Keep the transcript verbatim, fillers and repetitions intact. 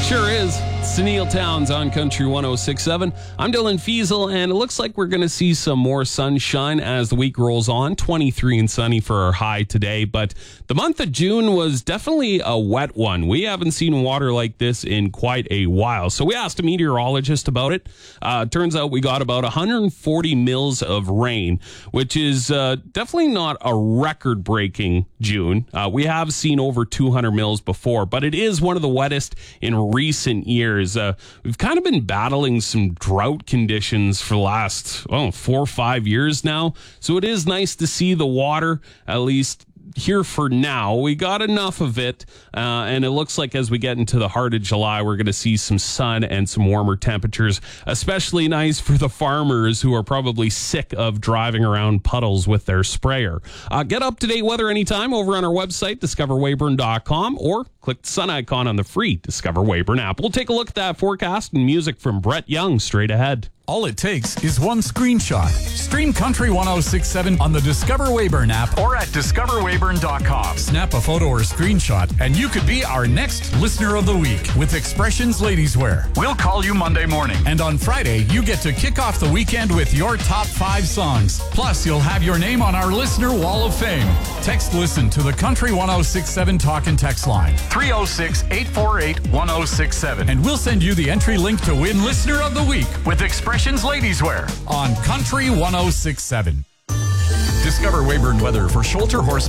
Sure is. Sunil Towns on Country one oh six point seven. I'm Dylan Fiesel, and it looks like we're going to see some more sunshine as the week rolls on. twenty-three and sunny for our high today, but the month of June was definitely a wet one. We haven't seen water like this in quite a while, so we asked a meteorologist about it. Uh, turns out we got about one hundred forty mils of rain, which is uh, definitely not a record-breaking June. Uh, we have seen over two hundred mils before, but it is one of the wettest in recent years. Uh, we've kind of been battling some drought conditions for the last oh, four or five years now. So it is nice to see the water, at least here for now. We got enough of it, uh, and it looks like as we get into the heart of July, we're going to see some sun and some warmer temperatures, especially nice for the farmers who are probably sick of driving around puddles with their sprayer. Uh, get up-to-date weather anytime over on our website, discover weyburn dot com, or click the sun icon on the free Discover Weyburn app. We'll take a look at that forecast and music from Brett Young straight ahead. All it takes is one screenshot. Stream Country one oh six point seven on the Discover Weyburn app or at discover weyburn dot com. Snap a photo or screenshot, and you could be our next Listener of the Week with Expressions Ladies Wear. We'll call you Monday morning. And on Friday, you get to kick off the weekend with your top five songs. Plus, you'll have your name on our Listener Wall of Fame. Text LISTEN to the Country one oh six point seven talk and text line three oh six, eight four eight, one oh six seven. And we'll send you the entry link to win Listener of the Week with Expressions Ladies Wear on Country one oh six point seven. Discover Weyburn weather for Shoulder Horse